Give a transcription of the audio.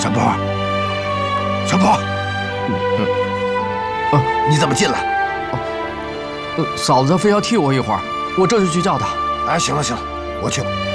小波，小波，你怎么进来？ 嫂子非要替我一会儿，我这就去叫她。 哎，行了行了，我去吧。